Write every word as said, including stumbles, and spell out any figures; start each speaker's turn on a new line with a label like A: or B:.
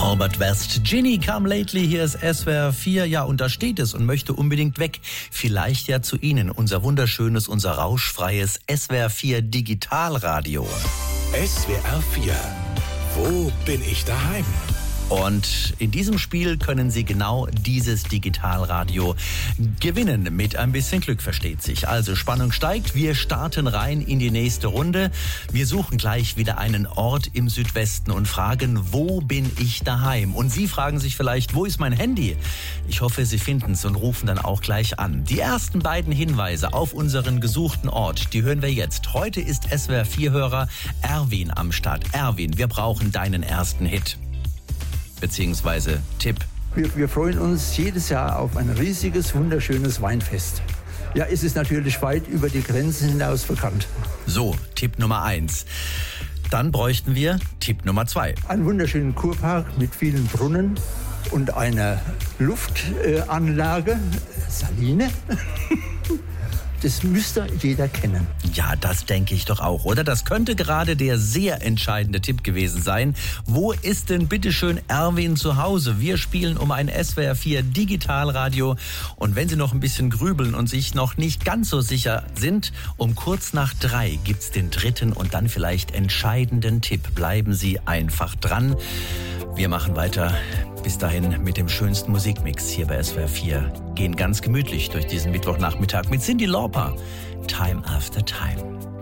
A: Albert West, Ginny, Come Lately, hier ist S W R vier, ja, und da steht es und möchte unbedingt weg. Vielleicht ja zu Ihnen, unser wunderschönes, unser rauschfreies S W R vier Digitalradio.
B: S W R vier, wo bin ich daheim?
A: Und in diesem Spiel können Sie genau dieses Digitalradio gewinnen. Mit ein bisschen Glück, versteht sich. Also Spannung steigt. Wir starten rein in die nächste Runde. Wir suchen gleich wieder einen Ort im Südwesten und fragen, wo bin ich daheim? Und Sie fragen sich vielleicht, wo ist mein Handy? Ich hoffe, Sie finden es und rufen dann auch gleich an. Die ersten beiden Hinweise auf unseren gesuchten Ort, die hören wir jetzt. Heute ist S W R vier Hörer Erwin am Start. Erwin, wir brauchen deinen ersten Hit. Beziehungsweise Tipp.
C: Wir, wir freuen uns jedes Jahr auf ein riesiges, wunderschönes Weinfest. Ja, es ist natürlich weit über die Grenzen hinaus bekannt.
A: So, Tipp Nummer eins. Dann bräuchten wir Tipp Nummer zwei.
C: Einen wunderschönen Kurpark mit vielen Brunnen und einer Luftanlage, äh, Saline. Das müsste jeder kennen.
A: Ja, das denke ich doch auch, oder? Das könnte gerade der sehr entscheidende Tipp gewesen sein. Wo ist denn bitteschön Erwin zu Hause? Wir spielen um ein S W R vier Digitalradio. Und wenn Sie noch ein bisschen grübeln und sich noch nicht ganz so sicher sind, um kurz nach drei gibt's den dritten und dann vielleicht entscheidenden Tipp. Bleiben Sie einfach dran. Wir machen weiter. Bis dahin mit dem schönsten Musikmix hier bei S W R vier. Gehen ganz gemütlich durch diesen Mittwochnachmittag mit Cyndi Lauper. Time After Time.